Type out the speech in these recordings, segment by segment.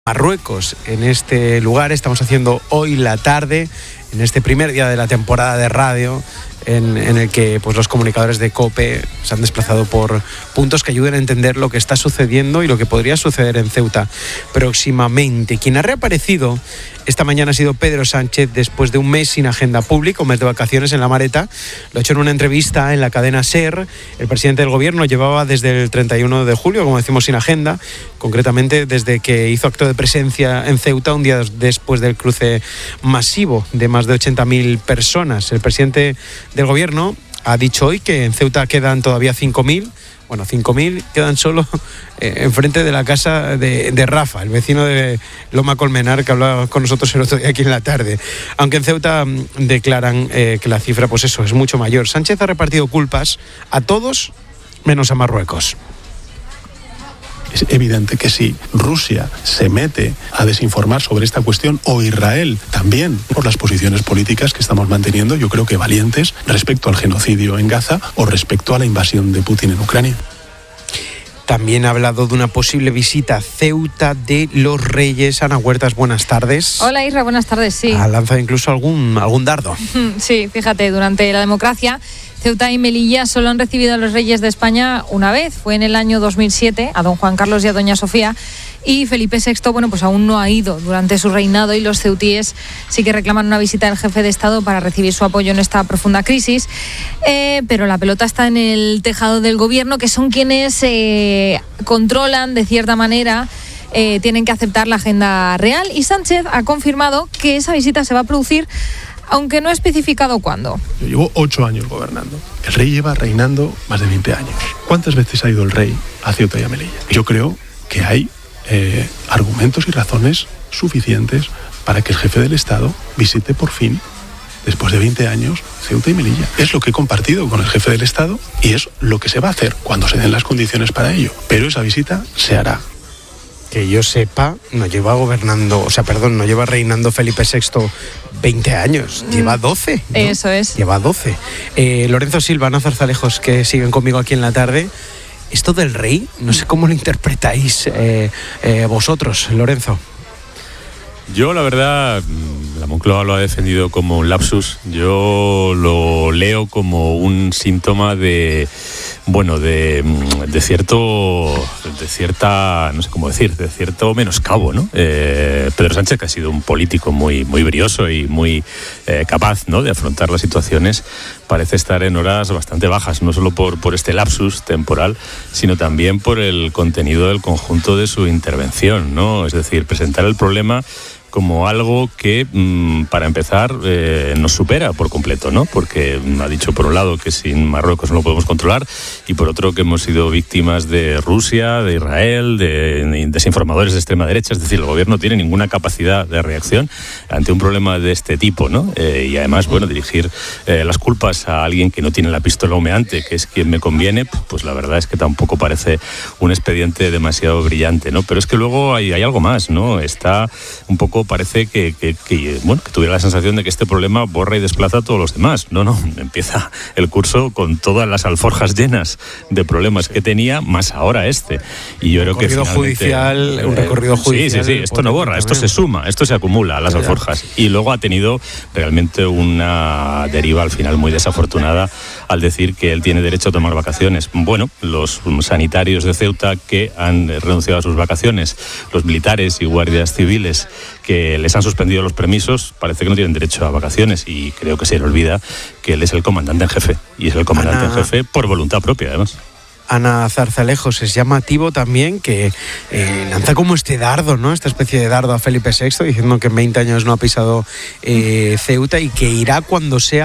Marruecos. En este lugar estamos haciendo hoy la tarde, en este primer día de la temporada de radio, en el que pues, los comunicadores de COPE se han desplazado por puntos que ayuden a entender lo que está sucediendo y lo que podría suceder en Ceuta próximamente. Quien ha reaparecido esta mañana ha sido Pedro Sánchez después de un mes sin agenda pública, un mes de vacaciones en La Mareta. Lo ha hecho en una entrevista en la cadena SER. El presidente del gobierno llevaba desde el 31 de julio, como decimos, sin agenda, concretamente desde que hizo acto de presencia en Ceuta un día después del cruce masivo de más de 80.000 personas. El presidente del gobierno ha dicho hoy que en Ceuta quedan todavía 5.000. Bueno, 5.000 quedan solo enfrente de la casa de Rafa, el vecino de Loma Colmenar, que hablaba con nosotros el otro día aquí en la tarde. Aunque en Ceuta declaran que la cifra, pues eso, es mucho mayor. Sánchez ha repartido culpas a todos menos a Marruecos. Es evidente que si Rusia se mete a desinformar sobre esta cuestión, o Israel también, por las posiciones políticas que estamos manteniendo, yo creo que valientes, respecto al genocidio en Gaza o respecto a la invasión de Putin en Ucrania. También ha hablado de una posible visita a Ceuta de los Reyes. Ana Huertas, buenas tardes. Hola Isra, buenas tardes, sí. Ha lanzado incluso algún dardo. Sí, fíjate, durante la democracia, Ceuta y Melilla solo han recibido a los Reyes de España una vez. Fue en el año 2007, a don Juan Carlos y a doña Sofía. Y Felipe VI, pues aún no ha ido durante su reinado, y los ceutíes sí que reclaman una visita del jefe de Estado para recibir su apoyo en esta profunda crisis. Pero la pelota está en el tejado del gobierno, que son quienes controlan de cierta manera. Tienen que aceptar la agenda real, y Sánchez ha confirmado que esa visita se va a producir, aunque no ha especificado cuándo. Yo llevo 8 años gobernando. El rey lleva reinando más de 20 años. ¿Cuántas veces ha ido el rey a Ceuta y a Melilla? Yo creo que hay argumentos y razones suficientes para que el jefe del Estado visite por fin, después de 20 años, Ceuta y Melilla. Es lo que he compartido con el jefe del Estado y es lo que se va a hacer cuando se den las condiciones para ello. Pero esa visita se hará. Que yo sepa, no lleva reinando Felipe VI 20 años, lleva 12, ¿no? Eso es. Lleva 12. Lorenzo Silva, Ana Zarzalejos, que siguen conmigo aquí en la tarde. Esto del rey, no sé cómo lo interpretáis vosotros, Lorenzo. Yo, la verdad, la Moncloa lo ha defendido como un lapsus. Yo lo leo como un síntoma de cierta, no sé cómo decir, de cierto menoscabo, ¿no? Pedro Sánchez, que ha sido un político muy brioso y muy capaz, ¿no?, de afrontar las situaciones, parece estar en horas bastante bajas, no solo por este lapsus temporal, sino también por el contenido del conjunto de su intervención, ¿no? Es decir, presentar el problema como algo que, para empezar, nos supera por completo, ¿no? Porque ha dicho, por un lado, que sin Marruecos no lo podemos controlar, y por otro, que hemos sido víctimas de Rusia, de Israel, de desinformadores de extrema derecha. Es decir, el gobierno no tiene ninguna capacidad de reacción ante un problema de este tipo, ¿no? Y además, dirigir las culpas a alguien que no tiene la pistola humeante, que es quien me conviene, pues la verdad es que tampoco parece un expediente demasiado brillante, ¿no? Pero es que luego hay algo más, ¿no? Está un poco, parece que tuviera la sensación de que este problema borra y desplaza a todos los demás. No, empieza el curso con todas las alforjas llenas de problemas que tenía, más ahora este. Y yo creo que finalmente, un recorrido judicial. Sí, esto no borra, esto se suma, esto se acumula a las alforjas. Y luego ha tenido realmente una deriva al final muy desafortunada al decir que él tiene derecho a tomar vacaciones. Bueno, los sanitarios de Ceuta que han renunciado a sus vacaciones, los militares y guardias civiles que les han suspendido los permisos, parece que no tienen derecho a vacaciones, y creo que se le olvida que él es el comandante en jefe, y es el comandante en jefe por voluntad propia, además. Ana Zarzalejos, es llamativo también que lanza como este dardo, ¿no? Esta especie de dardo a Felipe VI, diciendo que en 20 años no ha pisado Ceuta, y que irá cuando se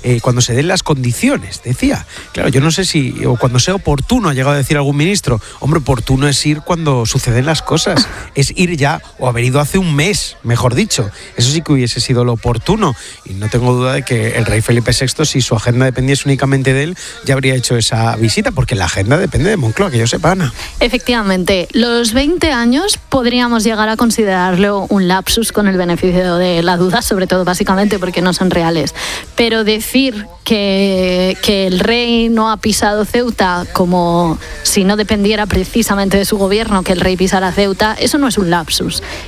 den las condiciones, decía. Claro, yo no sé si, o cuando sea oportuno, ha llegado a decir algún ministro. Hombre, oportuno es ir cuando suceden las cosas, es ir ya, o haber ido hace un mes, mejor dicho. Eso sí que hubiese sido lo oportuno, y no tengo duda de que el rey Felipe VI, si su agenda dependiese únicamente de él, ya habría hecho esa visita, porque la agenda agenda depende de Moncloa, que yo sepa, Ana. Efectivamente, los 20 años podríamos llegar a considerarlo un lapsus con el beneficio de la duda, sobre todo básicamente porque no son reales. Pero decir que el rey no ha pisado Ceuta como si no dependiera precisamente de su gobierno que el rey pisara Ceuta, eso no es un lapsus.